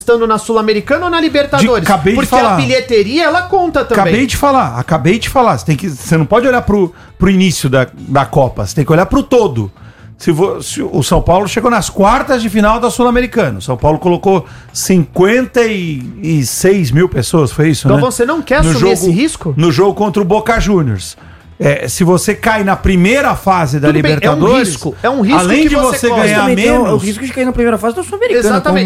estando na Sul-Americana ou na Libertadores? Acabei de Porque falar. a bilheteria, ela conta também. Acabei de falar. Você não pode olhar pro início da Copa, você tem que olhar pro todo. Se o São Paulo chegou nas quartas de final da Sul-Americana. O São Paulo colocou 56 mil pessoas, foi isso, então né? Você não quer assumir esse risco? No jogo contra o Boca Juniors. Se você cai na primeira fase da Libertadores, é um risco além que de você ganhar menos, o risco de cair na primeira fase da Sul-Americana. Exatamente.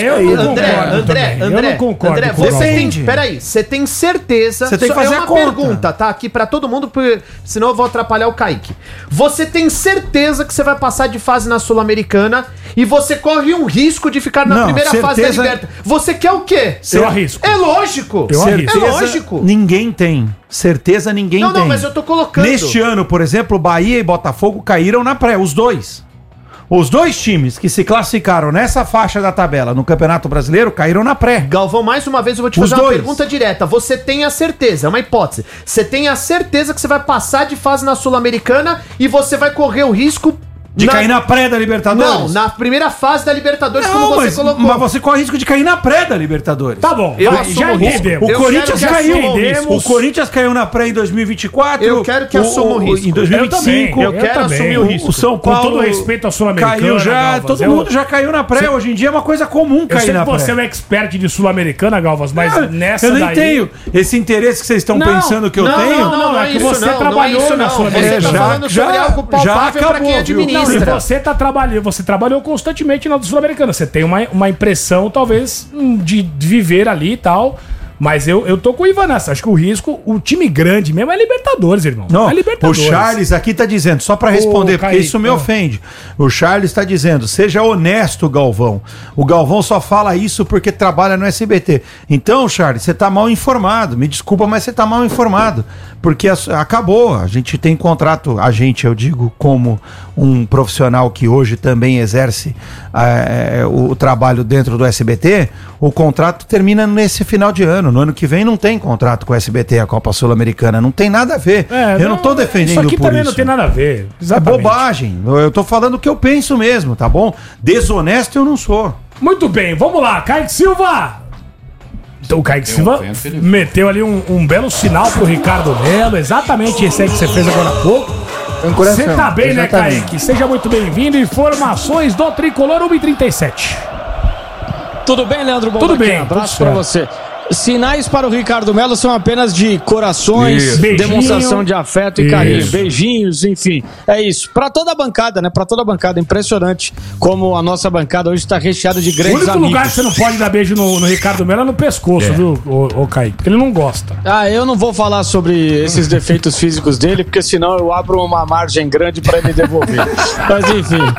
André, eu não concordo. Você tem certeza? Você tem que fazer a conta. Pergunta, tá? Aqui pra todo mundo, porque senão eu vou atrapalhar o Kaique. Você tem certeza que você vai passar de fase na Sul-Americana e você corre um risco de ficar na primeira fase da Libertadores? Você quer o quê? Eu arrisco. É lógico. É lógico. Ninguém tem. Certeza ninguém tem. Não, mas eu tô colocando. Neste ano, por exemplo, Bahia e Botafogo caíram na pré, os dois. Os dois times que se classificaram nessa faixa da tabela no Campeonato Brasileiro caíram na pré. Galvão, mais uma vez eu vou te fazer uma pergunta direta. Você tem a certeza, é uma hipótese. Você tem a certeza que você vai passar de fase na Sul-Americana e você vai correr o risco de cair na pré da Libertadores? Não, na primeira fase da Libertadores, como você colocou. Mas você corre risco de cair na pré da Libertadores. Tá bom, eu assumo o risco. O Corinthians caiu. O Corinthians caiu na pré em 2024. Eu quero que assuma o risco. Em 2025. Eu quero assumir o risco. O São Paulo, com todo respeito à Sul-Americana, caiu já. Todo mundo já caiu na pré. Hoje em dia é uma coisa comum cair na pré. Você é um expert de Sul-Americana, Galvas, mas nessa eu nem tenho esse interesse que vocês estão pensando que eu tenho. Não, é que você trabalhou na Sul-Americana. Você tá falando sobre algo palpável pra quem administra. Você trabalhou constantemente na Sul-Americana. Você tem uma impressão, talvez, de viver ali e tal. Mas eu tô com o Ivan nessa. Acho que o risco, o time grande mesmo é Libertadores, irmão. Não, é Libertadores. O Charles aqui tá dizendo, só pra responder, porque isso me ofende. O Charles tá dizendo, seja honesto, Galvão. O Galvão só fala isso porque trabalha no SBT. Então, Charles, você tá mal informado. Me desculpa, mas você tá mal informado. Porque acabou. A gente tem contrato, eu digo, como um profissional que hoje também exerce o trabalho dentro do SBT, o contrato termina nesse final de ano. No ano que vem não tem contrato com o SBT, a Copa Sul-Americana. Não tem nada a ver. Eu não tô defendendo isso aqui por também isso. Não tem nada a ver. Exatamente. É bobagem. Eu tô falando o que eu penso mesmo, tá bom? Desonesto eu não sou. Muito bem, vamos lá. Kaique Silva. Então o Kaique Silva meteu ali um belo sinal pro Ricardo Melo. Exatamente esse aí que você fez agora há pouco. Você tá bem, né, Kaique? Seja muito bem-vindo. Informações do Tricolor 1h37. Tudo bem, Leandro? Tudo bem. Abraço pra você. Sinais para o Ricardo Melo são apenas de corações, demonstração de afeto e carinho, beijinhos, enfim. É isso. Para toda a bancada, né? Para toda a bancada. Impressionante como a nossa bancada hoje está recheada de grandes amigos. O único lugar que você não pode dar beijo no Ricardo Melo é no pescoço, viu, o Kaique? Porque ele não gosta. Eu não vou falar sobre esses defeitos físicos dele, porque senão eu abro uma margem grande para ele devolver. Mas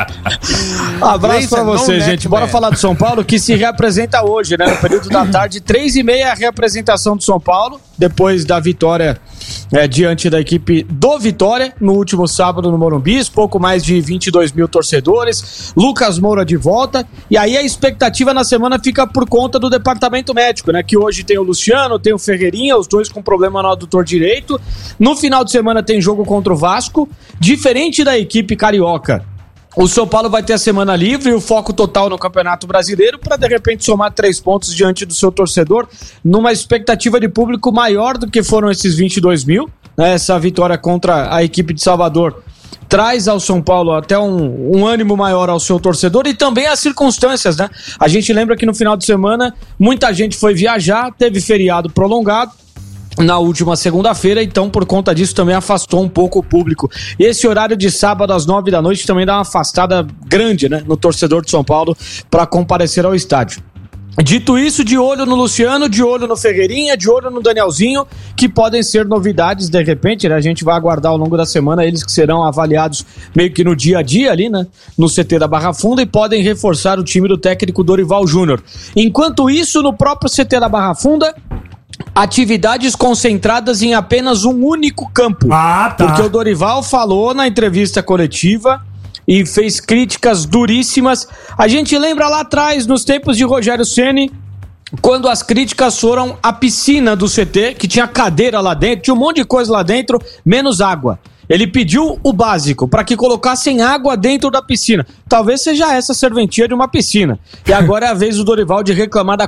enfim. Abraço para você, gente. Bora falar do São Paulo, que se reapresenta hoje, né? No período da tarde, 3h30. A reapresentação do São Paulo, depois da vitória diante da equipe do Vitória, no último sábado no Morumbi, pouco mais de 22 mil torcedores, Lucas Moura de volta, e aí a expectativa na semana fica por conta do departamento médico, né, que hoje tem o Luciano, tem o Ferreirinha, os dois com problema no adutor direito. No final de semana tem jogo contra o Vasco, diferente da equipe carioca. O São Paulo vai ter a semana livre e o foco total no Campeonato Brasileiro para, de repente, somar 3 pontos diante do seu torcedor, numa expectativa de público maior do que foram esses 22 mil. Né? Essa vitória contra a equipe de Salvador traz ao São Paulo até um ânimo maior ao seu torcedor e também as circunstâncias, né? A gente lembra que no final de semana muita gente foi viajar, teve feriado prolongado na última segunda-feira, então por conta disso também afastou um pouco o público. E esse horário de sábado às 9 da noite também dá uma afastada grande, né, no torcedor de São Paulo para comparecer ao estádio. Dito isso, de olho no Luciano, de olho no Ferreirinha, de olho no Danielzinho, que podem ser novidades de repente, né? A gente vai aguardar ao longo da semana, eles que serão avaliados meio que no dia a dia ali, né? No CT da Barra Funda, e podem reforçar o time do técnico Dorival Júnior. Enquanto isso, no próprio CT da Barra Funda, atividades concentradas em apenas um único campo. Porque o Dorival falou na entrevista coletiva e fez críticas duríssimas. A gente lembra lá atrás, nos tempos de Rogério Ceni, quando as críticas foram à piscina do CT, que tinha cadeira lá dentro, tinha um monte de coisa lá dentro, menos água. Ele pediu o básico, para que colocassem água dentro da piscina. Talvez seja essa a serventia de uma piscina. E agora é a vez do Dorival de reclamar da